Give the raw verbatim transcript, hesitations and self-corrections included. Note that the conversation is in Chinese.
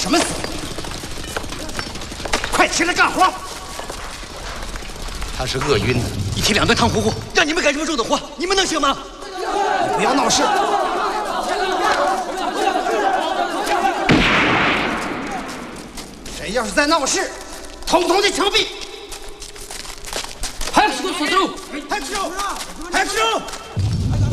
什么死？快起来干活！ 他是饿晕的，一提两顿汤糊糊，让你们干什么肉的活？你们能行吗？ 你不要闹事！谁要是再闹事，统统的枪毙！还有手手手，还有手，还有手！